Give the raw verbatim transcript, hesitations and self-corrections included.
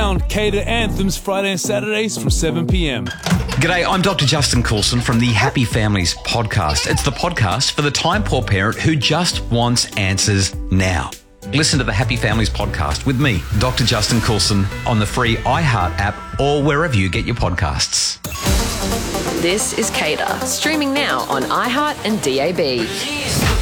sound, Cater Anthems Friday and Saturdays from seven p.m. G'day, I'm Doctor Justin Coulson from the Happy Families podcast. It's the podcast for the time-poor parent who just wants answers now. Listen to the Happy Families podcast with me, Doctor Justin Coulson, on the free iHeart app or wherever you get your podcasts. This is Cater, streaming now on iHeart and D A B.